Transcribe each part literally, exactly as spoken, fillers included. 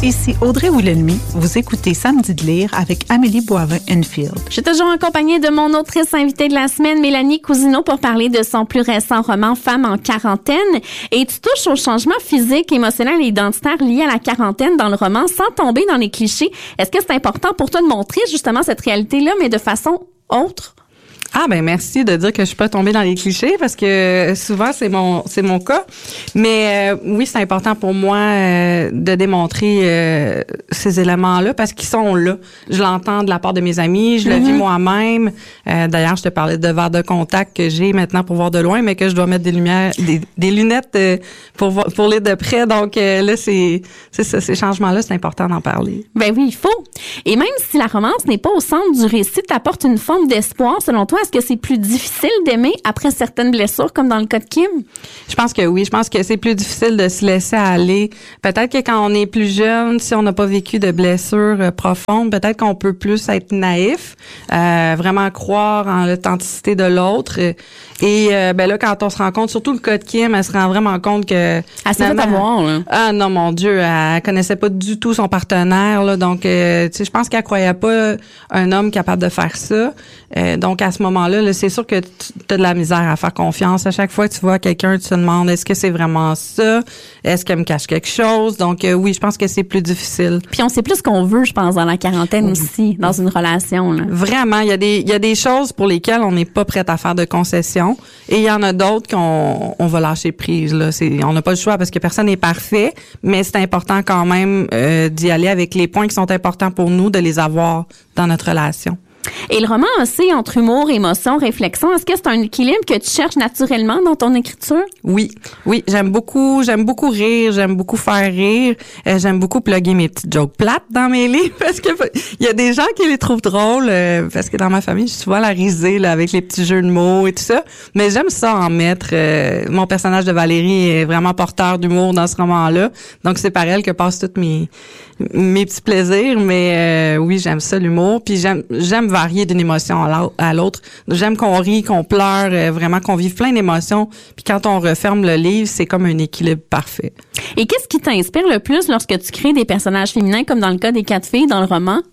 Ici Audrey Wilhelmy, vous écoutez Samedi de lire avec Amélie Boivin-Enfield. Je suis toujours accompagnée de mon autrice invitée de la semaine, Mélanie Cousineau, pour parler de son plus récent roman « Femme en quarantaine ». Et tu touches aux changements physiques, émotionnels et identitaires liés à la quarantaine dans le roman sans tomber dans les clichés. Est-ce que c'est important pour toi de montrer justement cette réalité-là, mais de façon autre? Ah ben merci de dire que je suis pas tombée dans les clichés parce que souvent c'est mon c'est mon cas. Mais euh, oui, c'est important pour moi euh, de démontrer euh, ces éléments-là parce qu'ils sont là. Je l'entends de la part de mes amis, je mm-hmm. le vis moi-même. Euh, d'ailleurs, je te parlais de verre de contact que j'ai maintenant pour voir de loin, mais que je dois mettre des lumières, des, des lunettes euh, pour voir, pour lire de près. Donc euh, là, c'est c'est ça, ces changements-là, c'est important d'en parler. Ben oui, il faut. Et même si la romance n'est pas au centre du récit, t'apporte une forme d'espoir. Selon toi, est-ce que c'est plus difficile d'aimer après certaines blessures, comme dans le cas de Kim? Je pense que oui. Je pense que c'est plus difficile de se laisser aller. Peut-être que quand on est plus jeune, si on n'a pas vécu de blessures euh, profondes, peut-être qu'on peut plus être naïf, euh, vraiment croire en l'authenticité de l'autre. Et euh, ben là, quand on se rend compte, surtout le cas de Kim, elle se rend vraiment compte que... Elle s'est fait avoir, là. Ah non, mon Dieu, elle connaissait pas du tout son partenaire, là. Donc, euh, tu sais, je pense qu'elle croyait pas un homme capable de faire ça. Euh, donc, à ce moment-là, là, c'est sûr que tu as de la misère à faire confiance. À chaque fois que tu vois quelqu'un, tu te demandes, est-ce que c'est vraiment ça? Est-ce qu'elle me cache quelque chose? Donc, euh, oui, je pense que c'est plus difficile. Puis on sait plus ce qu'on veut, je pense, dans la quarantaine oui. aussi, dans une relation, là. Vraiment, il y a des il y a des choses pour lesquelles on n'est pas prête à faire de concessions. Et il y en a d'autres qu'on on va lâcher prise. Là, c'est, on n'a pas le choix parce que personne n'est parfait, mais c'est important quand même euh, d'y aller avec les points qui sont importants pour nous, de les avoir dans notre relation. Et le roman aussi, entre humour, émotion, réflexion, est-ce que c'est un équilibre que tu cherches naturellement dans ton écriture? Oui, oui, j'aime beaucoup, j'aime beaucoup rire, j'aime beaucoup faire rire, euh, j'aime beaucoup plugger mes petites jokes plates dans mes livres parce que il y a des gens qui les trouvent drôles euh, parce que dans ma famille, je suis souvent la risée là avec les petits jeux de mots et tout ça, mais j'aime ça en mettre. Euh, mon personnage de Valérie est vraiment porteur d'humour dans ce roman-là, donc c'est par elle que passent tous mes mes petits plaisirs, mais euh, oui, j'aime ça l'humour, puis j'aime j'aime varier d'une émotion à l'autre. J'aime qu'on rit, qu'on pleure, euh, vraiment qu'on vive plein d'émotions. Puis quand on referme le livre, c'est comme un équilibre parfait. Et qu'est-ce qui t'inspire le plus lorsque tu crées des personnages féminins, comme dans le cas des quatre filles dans le roman?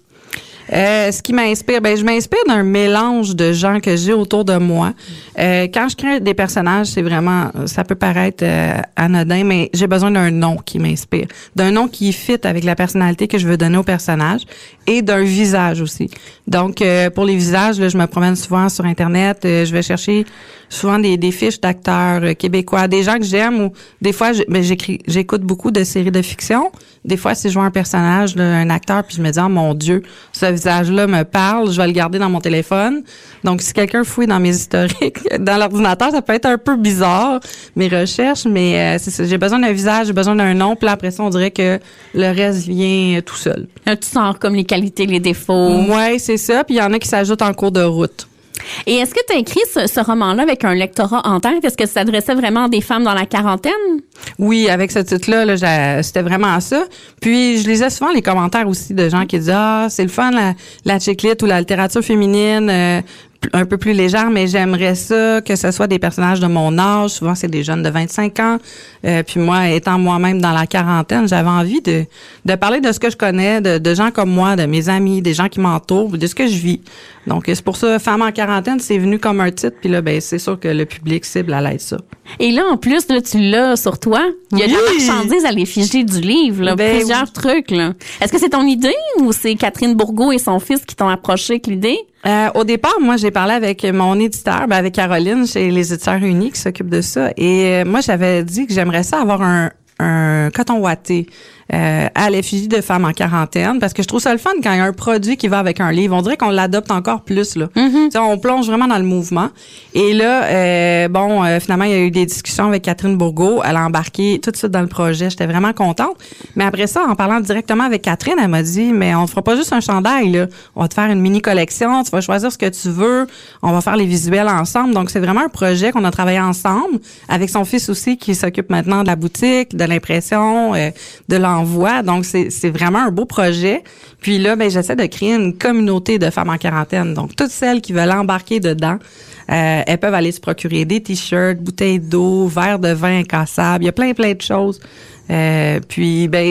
Euh, ce qui m'inspire, ben je m'inspire d'un mélange de gens que j'ai autour de moi. Euh, quand je crée des personnages, c'est vraiment, ça peut paraître euh, anodin, mais j'ai besoin d'un nom qui m'inspire, d'un nom qui fit avec la personnalité que je veux donner au personnage et d'un visage aussi. Donc euh, pour les visages, là, je me promène souvent sur Internet, euh, je vais chercher souvent des, des fiches d'acteurs euh, québécois, des gens que j'aime ou des fois, je, ben, j'écris, j'écoute beaucoup de séries de fiction. Des fois, si je vois un personnage, là, un acteur, puis je me dis, oh mon Dieu, ce visage-là me parle, je vais le garder dans mon téléphone. Donc, si quelqu'un fouille dans mes historiques, dans l'ordinateur, ça peut être un peu bizarre, mes recherches, mais euh, c'est ça. J'ai besoin d'un visage, j'ai besoin d'un nom, puis après ça, on dirait que le reste vient tout seul. Là, tu sens comme les qualités, les défauts. Ouais, c'est ça. Puis il y en a qui s'ajoutent en cours de route. Et est-ce que tu as écrit ce, ce roman-là avec un lectorat en tête? Est-ce que ça s'adressait vraiment à des femmes dans la quarantaine? Oui, avec ce titre-là, là, j'ai, c'était vraiment ça. Puis, je lisais souvent les commentaires aussi de gens qui disaient « Ah, c'est le fun, la, la chick-lit ou la littérature féminine, euh, un peu plus légère, mais j'aimerais ça que ce soit des personnages de mon âge. Souvent, c'est des jeunes de vingt-cinq ans. Euh, puis moi, étant moi-même dans la quarantaine, j'avais envie de, de parler de ce que je connais, de, de gens comme moi, de mes amis, des gens qui m'entourent, de ce que je vis. Donc, c'est pour ça, Femme en quarantaine, c'est venu comme un titre. Puis là, ben c'est sûr que le public cible allait être ça. Et là, en plus, là, tu l'as sur toi. Il y a oui. de la marchandise à l'effigie du livre, là, ben, plusieurs oui. trucs. Là. Est-ce que c'est ton idée ou c'est Catherine Bourgault et son fils qui t'ont approché avec l'idée? Euh, au départ, moi, j'ai parlé avec mon éditeur, ben avec Caroline, chez les éditeurs unis qui s'occupent de ça. Et euh, moi, j'avais dit que j'aimerais ça avoir un, un coton ouaté euh, à l'effigie de Femmes en quarantaine, parce que je trouve ça le fun quand il y a un produit qui va avec un livre. On dirait qu'on l'adopte encore plus, là. Mm-hmm. T'sais, on plonge vraiment dans le mouvement. Et là, euh, bon, euh, finalement, il y a eu des discussions avec Catherine Bourgault. Elle a embarqué tout de suite dans le projet. J'étais vraiment contente. Mais après ça, en parlant directement avec Catherine, elle m'a dit, mais on ne fera pas juste un chandail, là. On va te faire une mini-collection. Tu vas choisir ce que tu veux. On va faire les visuels ensemble. Donc, c'est vraiment un projet qu'on a travaillé ensemble avec son fils aussi qui s'occupe maintenant de la boutique, de l'impression, euh, de l'envoi. Donc, c'est, c'est vraiment un beau projet. Puis là, ben, j'essaie de créer une communauté de femmes en quarantaine. Donc, toutes celles qui veulent embarquer dedans, euh, elles peuvent aller se procurer des t-shirts, bouteilles d'eau, verres de vin incassables. Il y a plein, plein de choses. Euh, puis, ben,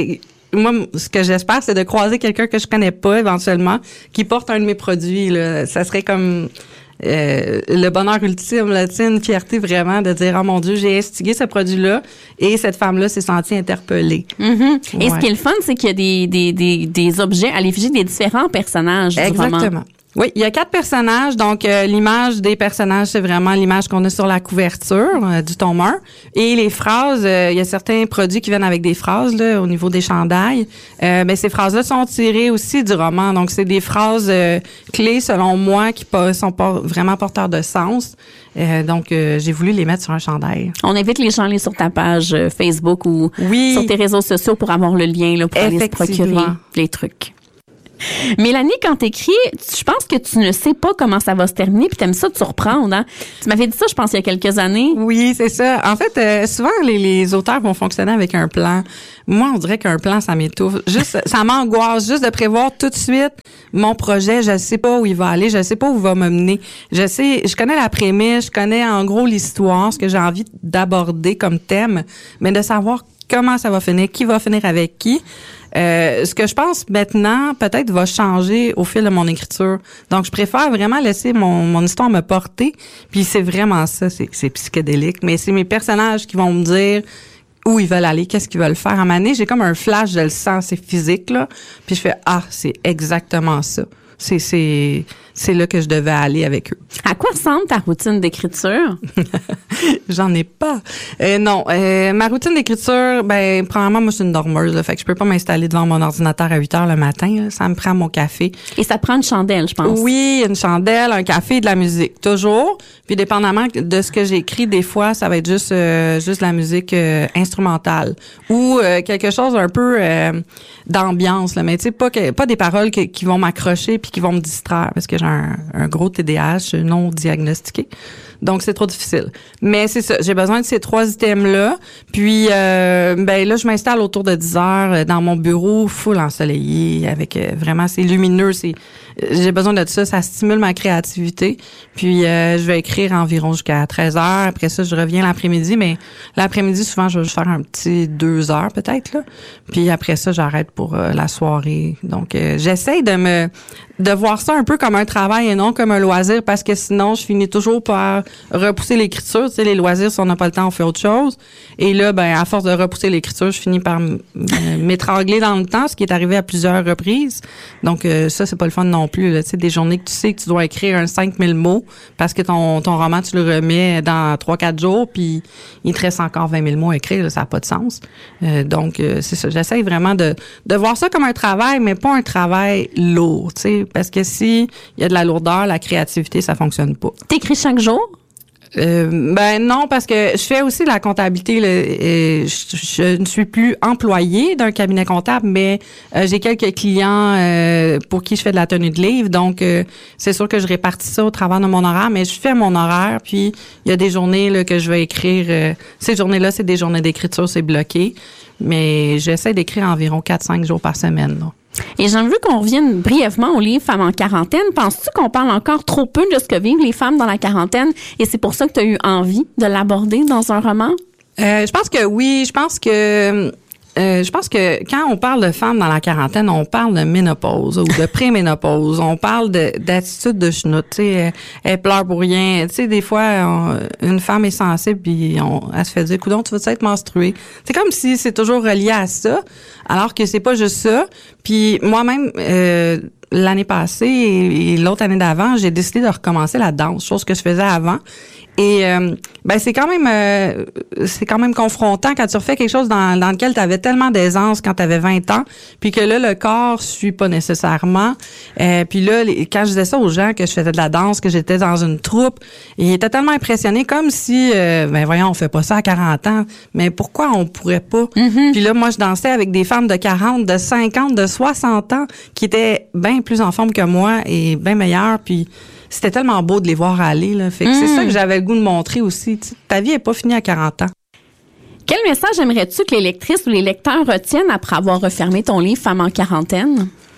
moi, ce que j'espère, c'est de croiser quelqu'un que je connais pas éventuellement, qui porte un de mes produits. Là. Ça serait comme euh, le bonheur ultime, là, tu sais, une fierté vraiment de dire, oh mon Dieu, j'ai instigé ce produit-là et cette femme-là s'est sentie interpellée. Mm-hmm. Ouais. Et ce qui est le fun, c'est qu'il y a des, des, des, des objets à l'effigie des différents personnages du roman. Exactement. Oui, il y a quatre personnages. Donc, euh, l'image des personnages, c'est vraiment l'image qu'on a sur la couverture euh, du tome un. Et les phrases, euh, il y a certains produits qui viennent avec des phrases là, au niveau des chandails. Euh, ben, ces phrases-là sont tirées aussi du roman. Donc, c'est des phrases euh, clés, selon moi, qui pas, sont pas vraiment porteurs de sens. Euh, donc, euh, j'ai voulu les mettre sur un chandail. On invite les gens à aller sur ta page euh, Facebook ou oui. sur tes réseaux sociaux pour avoir le lien là, pour aller se procurer les trucs. Mélanie, quand t'écris, je pense que tu ne sais pas comment ça va se terminer, puis t'aimes ça te surprendre. Hein? Tu m'avais dit ça, je pense, il y a quelques années. Oui, c'est ça. En fait, euh, souvent, les, les auteurs vont fonctionner avec un plan. Moi, on dirait qu'un plan, ça m'étouffe. Juste, ça m'angoisse juste de prévoir tout de suite mon projet. Je sais pas où il va aller, je sais pas où il va me mener. Je sais, je connais la prémisse, je connais en gros l'histoire, ce que j'ai envie d'aborder comme thème, mais de savoir comment ça va finir, qui va finir avec qui. Euh, ce que je pense maintenant, peut-être, va changer au fil de mon écriture. Donc, je préfère vraiment laisser mon, mon histoire me porter. Puis c'est vraiment ça, c'est, c'est psychédélique. Mais c'est mes personnages qui vont me dire où ils veulent aller, qu'est-ce qu'ils veulent faire. À un moment donné, j'ai comme un flash, je le sens, c'est physique, là. Puis je fais, ah, c'est exactement ça. C'est, c'est, c'est là que je devais aller avec eux. À quoi ressemble ta routine d'écriture? J'en ai pas. Euh, non, euh, ma routine d'écriture, ben, premièrement, moi, je suis une dormeuse, là, fait que je peux pas m'installer devant mon ordinateur à huit heures le matin, là, ça me prend mon café. Et ça te prend une chandelle, je pense. Oui, une chandelle, un café et de la musique, toujours. Puis, dépendamment de ce que j'écris, des fois, ça va être juste, euh, juste de la musique euh, instrumentale ou euh, quelque chose un peu euh, d'ambiance, là, mais tu sais, pas que, pas des paroles que, qui vont m'accrocher puis qui vont me distraire, parce que j'ai un, un gros T D A H non diagnostiqué. Donc, c'est trop difficile. Mais c'est ça, j'ai besoin de ces trois items-là. Puis, euh, ben là, je m'installe autour de dix heures dans mon bureau, full ensoleillé, avec euh, vraiment, c'est lumineux, c'est j'ai besoin de ça, ça stimule ma créativité. Puis, euh, je vais écrire environ jusqu'à treize heures. Après ça, je reviens l'après-midi, mais l'après-midi, souvent, je vais faire un petit deux heures peut-être, là. Puis après ça, j'arrête pour euh, la soirée. Donc, euh, j'essaie de me de voir ça un peu comme un travail et non comme un loisir, parce que sinon, je finis toujours par repousser l'écriture. Tu sais, les loisirs, si on n'a pas le temps, on fait autre chose. Et là, ben, à force de repousser l'écriture, je finis par m'étrangler dans le temps, ce qui est arrivé à plusieurs reprises. Donc, euh, ça, c'est pas le fun non plus. Là. Tu sais, des journées que tu sais que tu dois écrire un cinq mille mots parce que ton ton roman, tu le remets dans trois quatre jours, puis il te reste encore vingt mille mots à écrire. Là, ça n'a pas de sens. Euh, donc, euh, c'est ça. J'essaie vraiment de de voir ça comme un travail, mais pas un travail lourd, tu sais. Parce que si il y a de la lourdeur, la créativité, ça fonctionne pas. T'écris chaque jour? Euh, ben non, parce que je fais aussi la comptabilité. Là, et je, je ne suis plus employée d'un cabinet comptable, mais euh, j'ai quelques clients euh, pour qui je fais de la tenue de livre. Donc, euh, c'est sûr que je répartis ça au travers de mon horaire, mais je fais mon horaire. Puis, il y a des journées là, que je vais écrire. Euh, ces journées-là, c'est des journées d'écriture, c'est bloqué. Mais j'essaie d'écrire environ quatre cinq jours par semaine. Là. Et j'aimerais qu'on revienne brièvement au livre Femmes en quarantaine. Penses-tu qu'on parle encore trop peu de ce que vivent les femmes dans la quarantaine et c'est pour ça que tu as eu envie de l'aborder dans un roman? Euh, je pense que oui. Je pense que... Euh, je pense que quand on parle de femmes dans la quarantaine, on parle de ménopause ou de pré-ménopause. On parle de, d'attitude de chenoute. Tu sais, elle, elle pleure pour rien. Tu sais, des fois, on, une femme est sensible puis on, elle se fait dire, coudonc, tu vas être menstruée. C'est comme si c'est toujours relié à ça, alors que c'est pas juste ça. Puis moi-même, euh, l'année passée et, et l'autre année d'avant, j'ai décidé de recommencer la danse, chose que je faisais avant. Et euh, ben c'est quand même euh, c'est quand même confrontant quand tu refais quelque chose dans, dans lequel tu avais tellement d'aisance quand tu avais vingt ans, puis que là le corps suit pas nécessairement. Euh, puis là les, quand je disais ça aux gens que je faisais de la danse, que j'étais dans une troupe, ils étaient tellement impressionnés comme si euh, ben voyons, on fait pas ça à quarante ans, mais pourquoi on pourrait pas? Mm-hmm. Puis là moi je dansais avec des femmes de quarante, de cinquante, de soixante ans qui étaient bien plus en forme que moi et bien meilleures, puis c'était tellement beau de les voir aller, là. Fait que mmh. c'est ça que j'avais le goût de montrer aussi. T'sais, ta vie est pas finie à quarante ans. Quel message aimerais-tu que les lectrices ou les lecteurs retiennent après avoir refermé ton livre Femmes en quarantaine?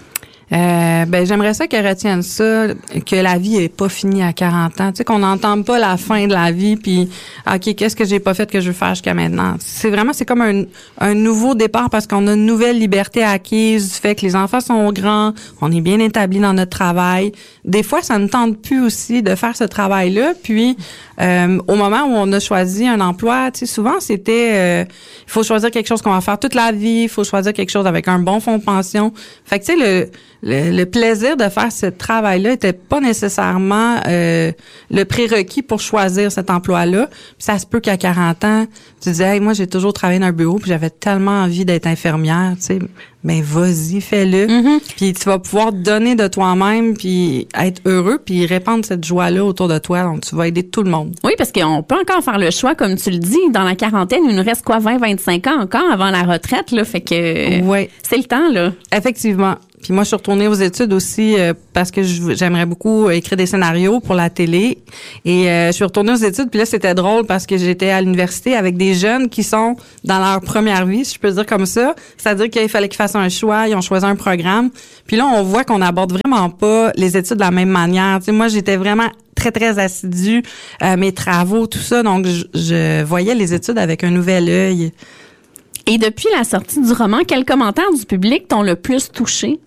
Euh, ben j'aimerais ça qu'elle retienne ça, que la vie est pas finie à quarante ans. Tu sais, qu'on n'entende pas la fin de la vie, puis OK, qu'est-ce que j'ai pas fait que je veux faire jusqu'à maintenant. C'est vraiment, c'est comme un, un nouveau départ parce qu'on a une nouvelle liberté acquise du fait que les enfants sont grands, on est bien établis dans notre travail. Des fois, ça ne tente plus aussi de faire ce travail-là. Puis, euh, au moment où on a choisi un emploi, tu sais, souvent, c'était, euh, il faut choisir quelque chose qu'on va faire toute la vie, il faut choisir quelque chose avec un bon fonds de pension. Fait que, tu sais, le, le, le plaisir de faire ce travail-là était pas nécessairement euh, le prérequis pour choisir cet emploi-là. Puis ça se peut qu'à quarante ans, tu disais, hey, moi, j'ai toujours travaillé dans un bureau, puis j'avais tellement envie d'être infirmière, tu sais. Ben vas-y, fais-le. Mm-hmm. Puis tu vas pouvoir donner de toi-même, puis être heureux, puis répandre cette joie-là autour de toi. Donc, tu vas aider tout le monde. Oui, parce qu'on peut encore faire le choix, comme tu le dis, dans la quarantaine, il nous reste quoi, vingt, vingt-cinq ans encore avant la retraite, là. Fait que ouais. C'est le temps, là. Effectivement. Puis moi, je suis retournée aux études aussi euh, parce que je, j'aimerais beaucoup écrire des scénarios pour la télé. Et euh, je suis retournée aux études, puis là, c'était drôle parce que j'étais à l'université avec des jeunes qui sont dans leur première vie, si je peux dire comme ça. C'est-à-dire qu'il fallait qu'ils fassent un choix, ils ont choisi un programme. Puis là, on voit qu'on aborde vraiment pas les études de la même manière. Tu sais, moi, j'étais vraiment très, très assidue, euh, mes travaux, tout ça. Donc, je, je voyais les études avec un nouvel œil. Et depuis la sortie du roman, quels commentaires du public t'ont le plus touché?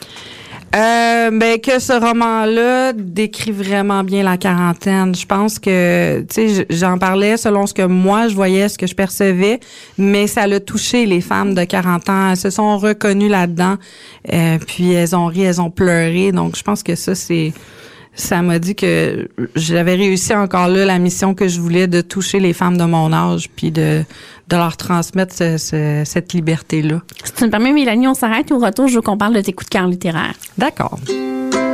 Euh, ben que ce roman-là décrit vraiment bien la quarantaine. Je pense que, tu sais, j'en parlais selon ce que moi je voyais, ce que je percevais, mais ça l'a touché les femmes de quarante ans. Elles se sont reconnues là-dedans, euh, puis elles ont ri, elles ont pleuré. Donc, je pense que ça, c'est... ça m'a dit que j'avais réussi encore là la mission que je voulais de toucher les femmes de mon âge puis de de leur transmettre ce, ce, cette liberté-là. Si tu me permets, Mélanie, on s'arrête. Au retour, je veux qu'on parle de tes coups de cœur littéraires. D'accord.